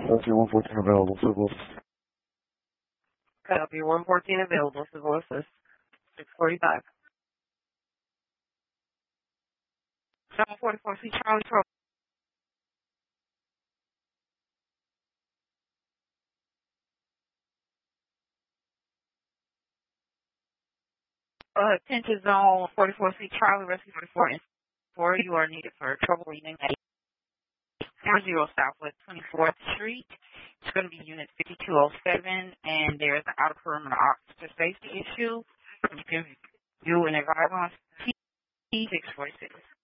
Rescue 114 available, civil assist. Copy, 114 available, civil assist. 645. 744C Charlie Pro. Attention zone 44C Charlie Rescue 44 and 4. You are needed for trouble reading at 40 Southwest 24th Street. It's going to be unit 5207, and there's an outer perimeter officer safety issue. You can view and advise on T646.